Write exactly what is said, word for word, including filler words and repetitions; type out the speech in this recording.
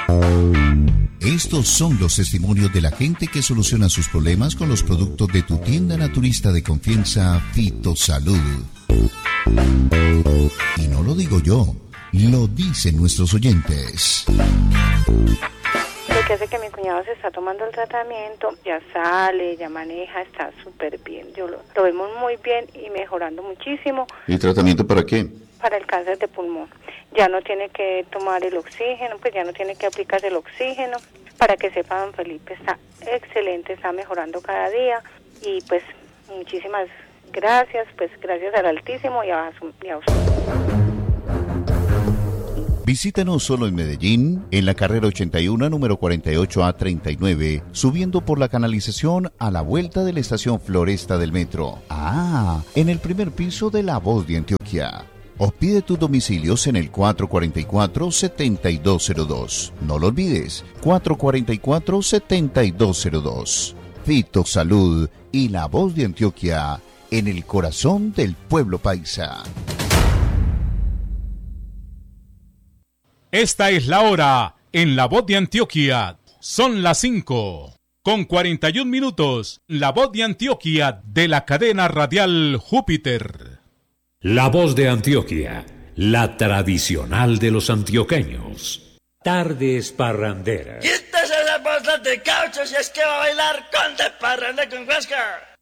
Estos son los testimonios de la gente que soluciona sus problemas con los productos de tu tienda naturista de confianza, Fitosalud. Y no lo digo yo, lo dicen nuestros oyentes. Lo que hace que mi cuñado se está tomando el tratamiento, ya sale, ya maneja, está súper bien. Yo lo, lo vemos muy bien y mejorando muchísimo. ¿Y tratamiento para qué? Para el cáncer de pulmón. Ya no tiene que tomar el oxígeno, pues ya no tiene que aplicarse el oxígeno. Para que sepa, don Felipe, está excelente, está mejorando cada día. Y pues muchísimas gracias, pues gracias al Altísimo y a, y a usted. Visítanos solo en Medellín, en la carrera ochenta y uno, número cuarenta y ocho A treinta y nueve, subiendo por la canalización a la vuelta de la estación Floresta del metro. Ah, en el primer piso de La Voz de Antioquia. O pide tus domicilios en el cuatro cuatro cuatro, siete dos cero dos. No lo olvides, cuatro cuatro cuatro, siete dos cero dos. Fitosalud y La Voz de Antioquia, en el corazón del pueblo paisa. Esta es la hora en La Voz de Antioquia. Son las cinco con cuarenta y un minutos. La Voz de Antioquia de la cadena radial Júpiter. La Voz de Antioquia, la tradicional de los antioqueños. Tardes parranderas. Quítese la bolsa de caucho si es que va a bailar con de parranda con Huáscar.